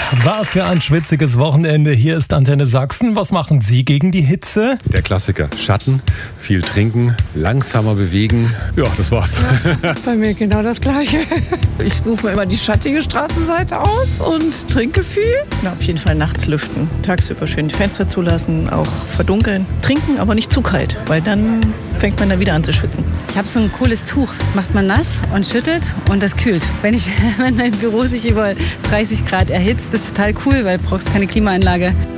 Was für ein schwitziges Wochenende. Hier ist Antenne Sachsen. Was machen Sie gegen die Hitze? Der Klassiker. Schatten, viel trinken, langsamer bewegen. Ja, das war's. Bei mir genau das Gleiche. Ich suche mir immer die schattige Straßenseite aus und trinke viel. Na, auf jeden Fall nachts lüften. Tagsüber schön die Fenster zulassen, auch verdunkeln. Trinken, aber nicht zu kalt, weil dann fängt man da wieder an zu schwitzen. Ich habe so ein cooles Tuch. Das macht man nass und schüttelt und das kühlt. Wenn mein Büro sich über 30 Grad erhitzt, das ist total cool, weil du brauchst keine Klimaanlage.